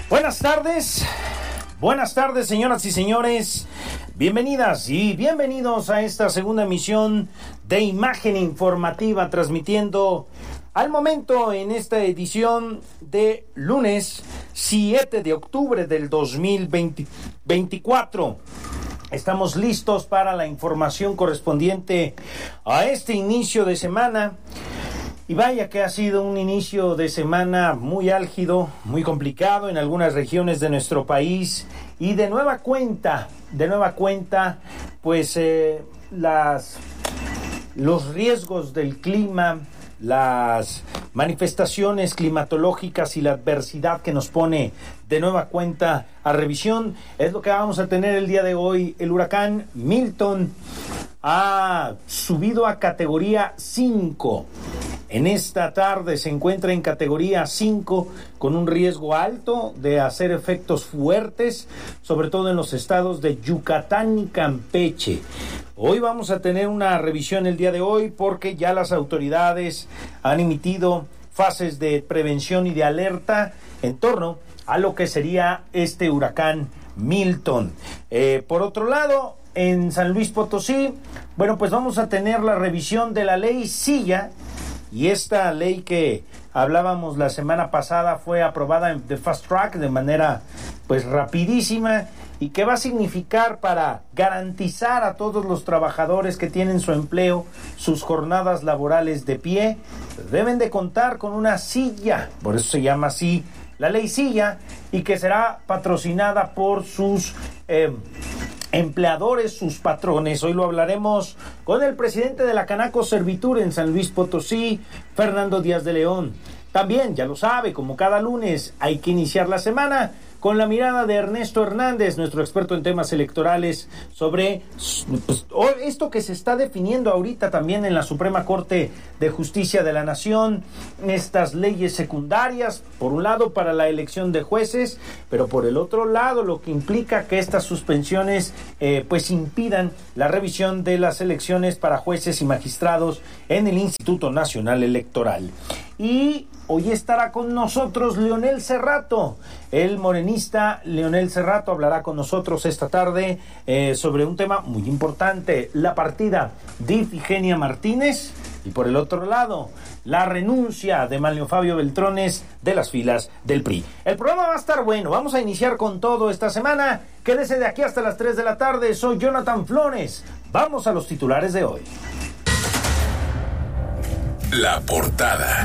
Buenas tardes, señoras y señores. Bienvenidas y bienvenidos a esta segunda emisión de Imagen Informativa, transmitiendo al momento en esta edición de lunes 7 de octubre del 2024. Estamos listos para la información correspondiente a este inicio de semana. Y vaya que ha sido un inicio de semana muy álgido, muy complicado en algunas regiones de nuestro país. Y de nueva cuenta, pues los riesgos del clima, las manifestaciones climatológicas y la adversidad que nos pone de nueva cuenta a revisión es lo que vamos a tener el día de hoy. El huracán Milton ha subido a categoría 5. En esta tarde se encuentra en categoría 5 con un riesgo alto de hacer efectos fuertes, sobre todo en los estados de Yucatán y Campeche. Hoy vamos a tener una revisión el día de hoy porque ya las autoridades han emitido fases de prevención y de alerta en torno a lo que sería este huracán Milton. Por otro lado, en San Luis Potosí, pues vamos a tener la revisión de la ley Silla. Y esta ley que hablábamos la semana pasada fue aprobada de fast track de manera rapidísima, y que va a significar para garantizar a todos los trabajadores que tienen su empleo, sus jornadas laborales de pie, deben de contar con una silla, por eso se llama así la ley Silla, y que será patrocinada por sus empleadores, sus patrones. Hoy lo hablaremos con el presidente de la Canaco Servitur en San Luis Potosí, Fernando Díaz de León. También, ya lo sabe, como cada lunes hay que iniciar la semana con la mirada de Ernesto Hernández, nuestro experto en temas electorales, sobre esto que se está definiendo ahorita también en la Suprema Corte de Justicia de la Nación, estas leyes secundarias, por un lado para la elección de jueces, pero por el otro lado lo que implica que estas suspensiones impidan la revisión de las elecciones para jueces y magistrados en el Instituto Nacional Electoral. Y hoy estará con nosotros Leonel Cerrato, el morenista Leonel Cerrato hablará con nosotros esta tarde sobre un tema muy importante, la partida de Ifigenia Martínez, y por el otro lado, la renuncia de Manlio Fabio Beltrones de las filas del PRI. El programa va a estar bueno, vamos a iniciar con todo esta semana. Quédese de aquí hasta las 3 de la tarde, soy Jonathan Flores. Vamos a los titulares de hoy. La portada.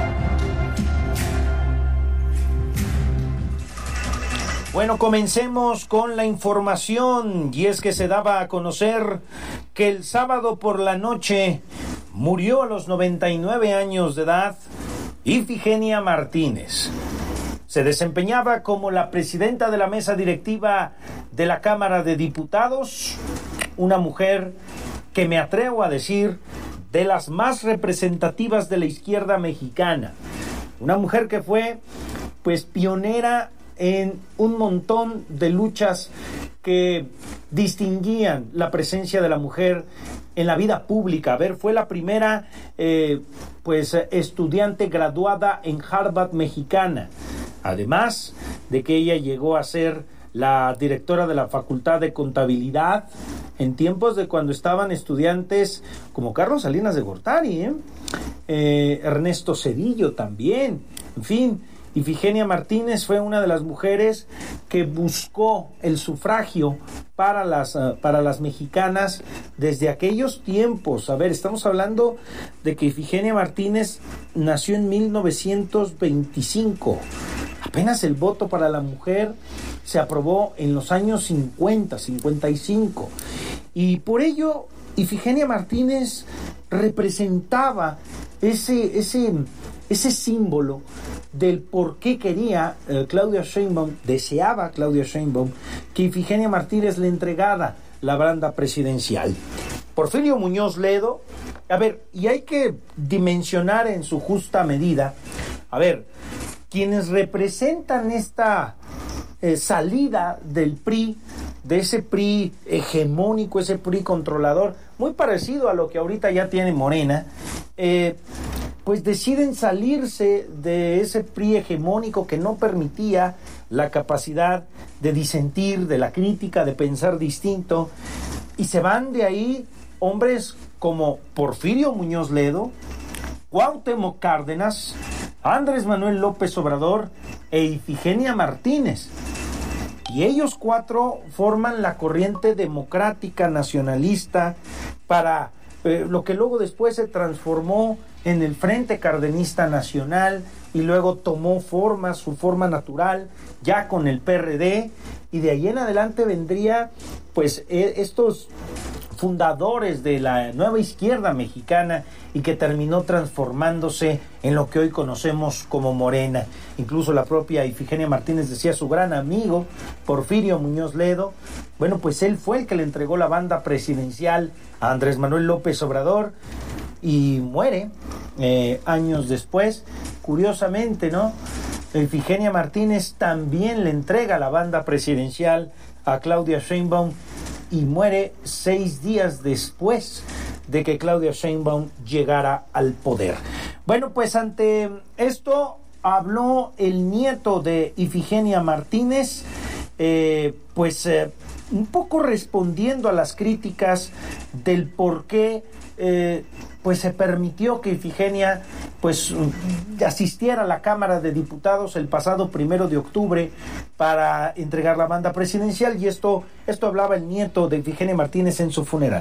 Bueno, comencemos con la información, y es que se daba a conocer que el sábado por la noche murió a los 99 años de edad Ifigenia Martínez. Se desempeñaba como la presidenta de la mesa directiva de la Cámara de Diputados, una mujer que me atrevo a decir de las más representativas de la izquierda mexicana, una mujer que fue pionera en un montón de luchas que distinguían la presencia de la mujer en la vida pública. Fue la primera estudiante graduada en Harvard mexicana, además de que ella llegó a ser la directora de la Facultad de Contabilidad en tiempos de cuando estaban estudiantes como Carlos Salinas de Gortari, Ernesto Zedillo también, en fin. Ifigenia Martínez fue una de las mujeres que buscó el sufragio para las mexicanas desde aquellos tiempos. Estamos hablando de que Ifigenia Martínez nació en 1925. Apenas el voto para la mujer se aprobó en los años 50, 55. Y por ello, Ifigenia Martínez representaba ese símbolo del por qué quería deseaba Claudia Sheinbaum que Ifigenia Martínez le entregara la banda presidencial. Porfirio Muñoz Ledo, y hay que dimensionar en su justa medida, quienes representan esta salida del PRI, de ese PRI hegemónico, ese PRI controlador, muy parecido a lo que ahorita ya tiene Morena, pues deciden salirse de ese PRI hegemónico que no permitía la capacidad de disentir, de la crítica, de pensar distinto, y se van de ahí hombres como Porfirio Muñoz Ledo, Cuauhtémoc Cárdenas, Andrés Manuel López Obrador e Ifigenia Martínez. Y ellos cuatro forman la corriente democrática nacionalista para lo que luego después se transformó en el Frente Cardenista Nacional y luego tomó su forma natural, ya con el PRD, y de ahí en adelante vendría pues estos fundadores de la nueva izquierda mexicana y que terminó transformándose en lo que hoy conocemos como Morena. Incluso la propia Ifigenia Martínez decía su gran amigo Porfirio Muñoz Ledo, bueno, pues él fue el que le entregó la banda presidencial a Andrés Manuel López Obrador y muere años después. Curiosamente, ¿no? Ifigenia Martínez también le entrega la banda presidencial a Claudia Sheinbaum y muere 6 días después de que Claudia Sheinbaum llegara al poder. Bueno, pues ante esto habló el nieto de Ifigenia Martínez, un poco respondiendo a las críticas del por qué pues se permitió que Ifigenia pues asistiera a la Cámara de Diputados el pasado 1 de octubre para entregar la banda presidencial, y esto hablaba el nieto de Ifigenia Martínez en su funeral.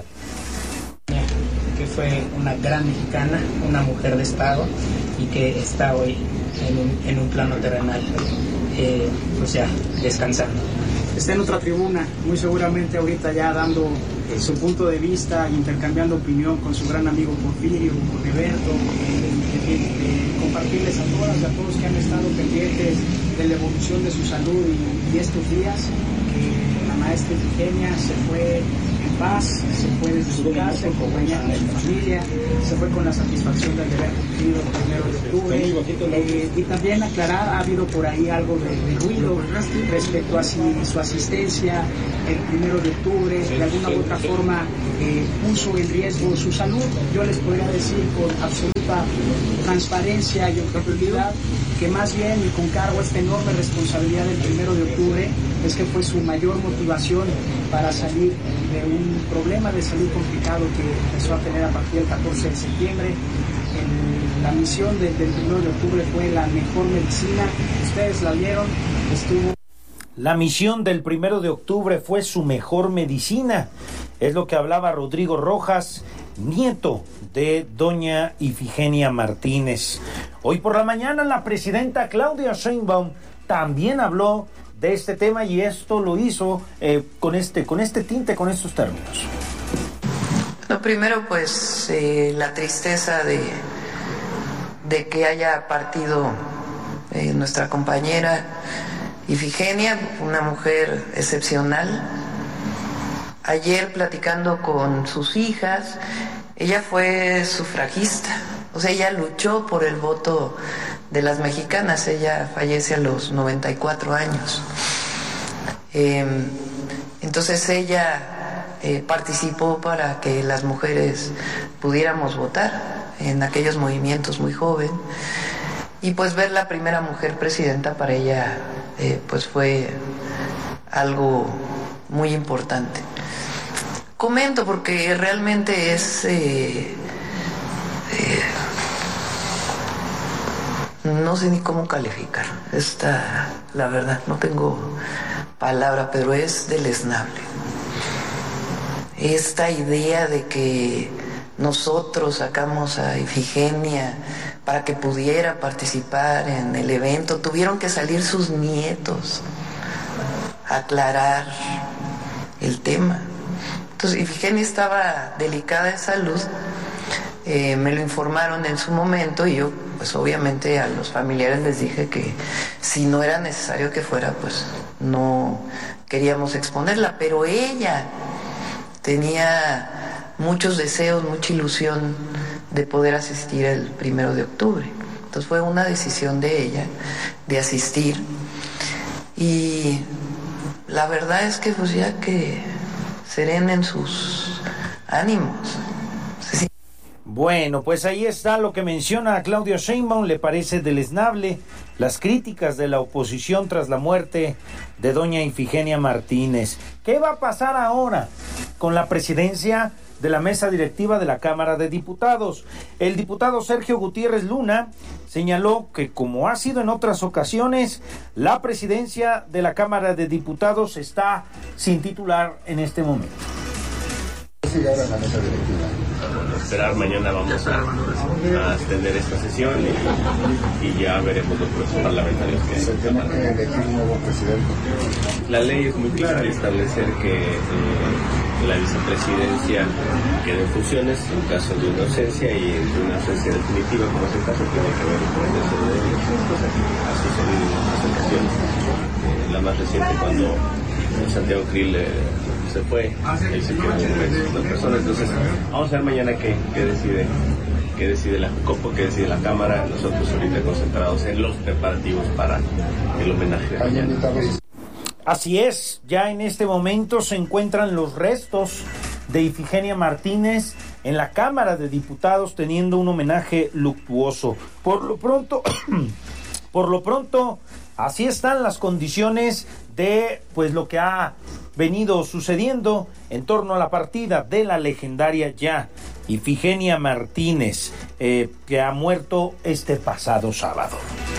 Que fue una gran mexicana, una mujer de Estado, y que está hoy en un plano terrenal, pues ya descansando. Está en otra tribuna, muy seguramente ahorita ya dando su punto de vista, intercambiando opinión con su gran amigo Porfirio, con Eberto, compartirles a todas y a todos que han estado pendientes de la evolución de su salud y estos días, que la maestra Ifigenia se fue en paz, se fue desde su casa en compañía de su familia, se fue con la satisfacción de haber cumplido el 1 de octubre, y también aclarar, ha habido por ahí algo de ruido respecto a su asistencia el 1 de octubre, de alguna u otra forma puso en riesgo su salud. Yo les podría decir con absoluta transparencia y objetividad que más bien, y con cargo a esta enorme responsabilidad del 1 de octubre, es que fue su mayor motivación para salir de un problema de salud complicado que empezó a tener a partir del 14 de septiembre. La misión del 1 de octubre fue la mejor medicina. Ustedes la vieron, estuvo... La misión del 1 de octubre fue su mejor medicina. Es lo que hablaba Rodrigo Rojas, nieto de doña Ifigenia Martínez. Hoy por la mañana la presidenta Claudia Sheinbaum también habló de este tema, y esto lo hizo con este tinte, con estos términos. Lo primero, pues, la tristeza de que haya partido nuestra compañera Ifigenia, una mujer excepcional. Ayer, platicando con sus hijas, ella fue sufragista, o sea, ella luchó por el voto de las mexicanas. Ella fallece a los 94 años. Entonces ella participó para que las mujeres pudiéramos votar en aquellos movimientos muy joven, y pues ver la primera mujer presidenta para ella pues fue algo muy importante. Comento porque realmente es no sé ni cómo calificar la verdad, no tengo palabra, pero es deleznable esta idea de que nosotros sacamos a Ifigenia para que pudiera participar en el evento. Tuvieron que salir sus nietos a aclarar el tema. Entonces Ifigenia estaba delicada de salud, me lo informaron en su momento, y yo pues obviamente a los familiares les dije que si no era necesario que fuera, pues no queríamos exponerla, pero ella tenía muchos deseos, mucha ilusión de poder asistir el 1 de octubre. Entonces fue una decisión de ella de asistir, y la verdad es que pues ya que serenen sus ánimos. Bueno, pues ahí está lo que menciona a Claudia Sheinbaum. Le parece deleznable las críticas de la oposición tras la muerte de doña Ifigenia Martínez. ¿Qué va a pasar ahora con la presidencia de la mesa directiva de la Cámara de Diputados? El diputado Sergio Gutiérrez Luna señaló que, como ha sido en otras ocasiones, la presidencia de la Cámara de Diputados está sin titular en este momento. Esperar, mañana vamos a extender esta sesión y ya veremos los procesos parlamentarios que ¿Se tiene que elegir un nuevo presidente? La ley es muy clara al establecer que la vicepresidencia quede en funciones en caso de una ausencia, y de una ausencia definitiva, como es el caso, tiene que haber un proceso de elección, cosa que ha sucedido en otras ocasiones. La más reciente, cuando Santiago Krill se fue, él se quedó en una persona. Entonces vamos a ver mañana qué decide la COPO, qué decide la Cámara. Nosotros ahorita concentrados en los preparativos para el homenaje de mañana. Así es, ya en este momento se encuentran los restos de Ifigenia Martínez en la Cámara de Diputados teniendo un homenaje luctuoso. Por lo pronto, así están las condiciones de pues lo que ha venido sucediendo en torno a la partida de la legendaria ya Ifigenia Martínez, que ha muerto este pasado sábado.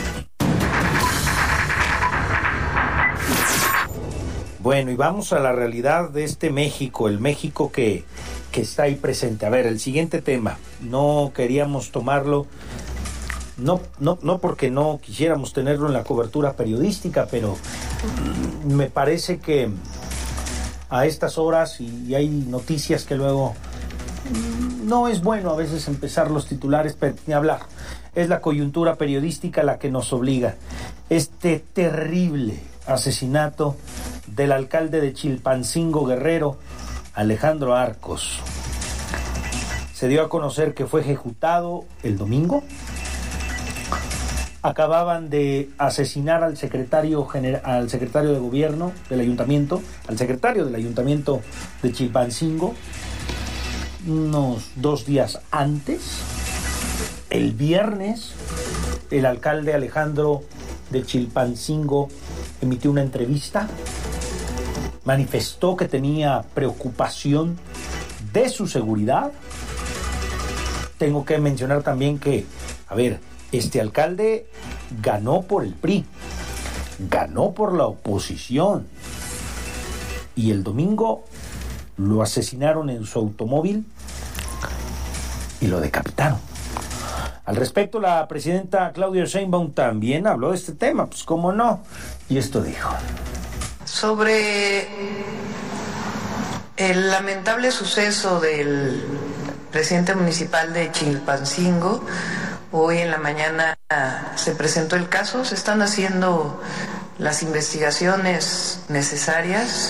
Bueno, y vamos a la realidad de este México, el México que está ahí presente. A ver, el siguiente tema, no queríamos tomarlo, no porque no quisiéramos tenerlo en la cobertura periodística, pero me parece que a estas horas, y hay noticias que luego no es bueno a veces empezar los titulares, pero ni hablar. Es la coyuntura periodística la que nos obliga. Este terrible asesinato del alcalde de Chilpancingo, Guerrero, Alejandro Arcos. Se dio a conocer que fue ejecutado el domingo. Acababan de asesinar al secretario de gobierno del ayuntamiento, al secretario del ayuntamiento de Chilpancingo, unos 2 días antes. El viernes, el alcalde Alejandro de Chilpancingo emitió una entrevista, manifestó que tenía preocupación de su seguridad. Tengo que mencionar también que, este alcalde ganó por el PRI, ganó por la oposición, y el domingo lo asesinaron en su automóvil y lo decapitaron. Al respecto, la presidenta Claudia Sheinbaum también habló de este tema, pues cómo no, y esto dijo. Sobre el lamentable suceso del presidente municipal de Chilpancingo, hoy en la mañana se presentó el caso, se están haciendo las investigaciones necesarias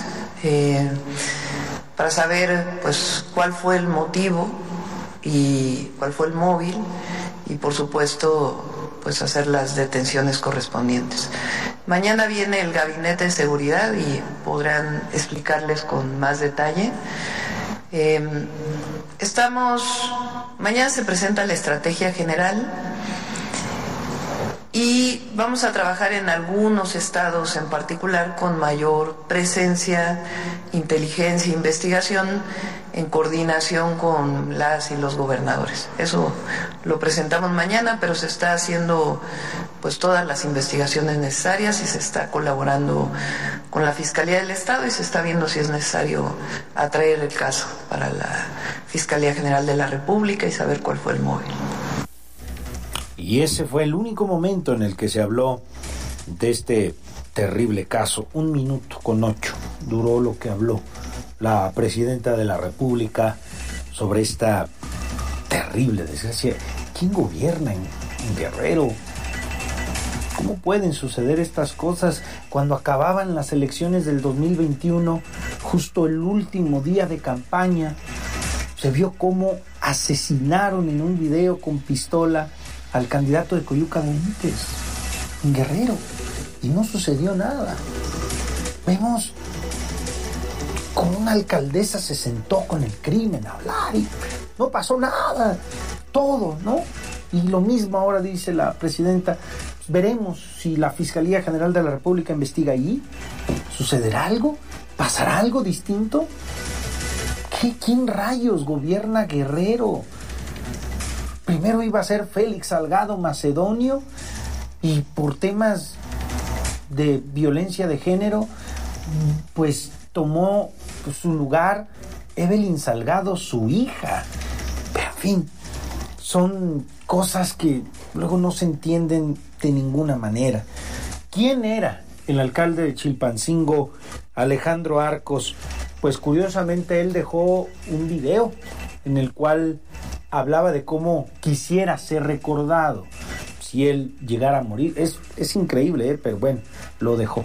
para saber pues cuál fue el motivo y cuál fue el móvil, y por supuesto pues hacer las detenciones correspondientes. Mañana viene el gabinete de seguridad y podrán explicarles con más detalle. Mañana se presenta la estrategia general y vamos a trabajar en algunos estados en particular con mayor presencia, inteligencia e investigación en coordinación con las y los gobernadores. Eso lo presentamos mañana, pero se está haciendo pues todas las investigaciones necesarias y se está colaborando con la Fiscalía del Estado y se está viendo si es necesario atraer el caso para la Fiscalía General de la República y saber cuál fue el móvil. Y ese fue el único momento en el que se habló de este terrible caso. 1 minuto con 8 duró lo que habló la presidenta de la República sobre esta terrible desgracia. ¿Quién gobierna en Guerrero? ¿Cómo pueden suceder estas cosas cuando acababan las elecciones del 2021, justo el último día de campaña? Se vio cómo asesinaron en un video con pistola al candidato de Coyuca Benítez en Guerrero y no sucedió nada. Vemos cómo una alcaldesa se sentó con el crimen a hablar y no pasó nada. todo, ¿no? Y lo mismo ahora dice la presidenta. Pues veremos si la Fiscalía General de la República investiga ahí. ¿Sucederá algo? ¿Pasará algo distinto? ¿Quién rayos gobierna Guerrero? Primero iba a ser Félix Salgado Macedonio y por temas de violencia de género, pues tomó su lugar Evelyn Salgado, su hija. Pero en fin, son cosas que luego no se entienden de ninguna manera. ¿Quién era el alcalde de Chilpancingo, Alejandro Arcos? Pues curiosamente él dejó un video en el cual hablaba de cómo quisiera ser recordado si él llegara a morir. Es increíble, pero bueno, lo dejó.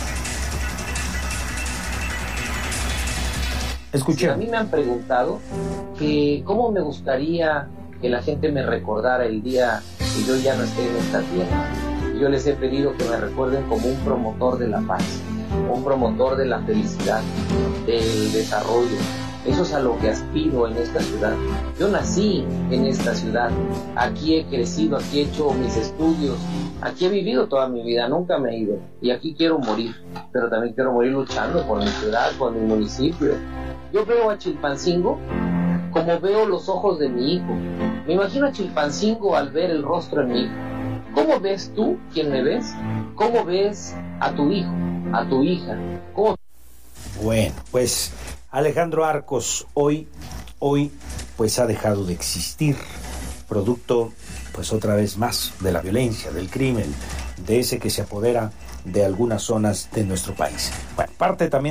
Escuché. A mí me han preguntado que cómo me gustaría que la gente me recordara el día que yo ya no esté en esta tierra. Yo les he pedido que me recuerden como un promotor de la paz, un promotor de la felicidad, del desarrollo. Eso es a lo que aspiro en esta ciudad. Yo nací en esta ciudad, aquí he crecido, aquí he hecho mis estudios, aquí he vivido toda mi vida, nunca me he ido. Y aquí quiero morir, pero también quiero morir luchando por mi ciudad, por mi municipio. Yo veo a Chilpancingo como veo los ojos de mi hijo. Me imagino a Chilpancingo al ver el rostro de mi hijo. ¿Cómo ves tú, quien me ves? ¿Cómo ves a tu hijo, a tu hija? ¿Cómo? Bueno, pues Alejandro Arcos hoy pues ha dejado de existir, producto pues otra vez más de la violencia, del crimen, de ese que se apodera de algunas zonas de nuestro país. Bueno, parte también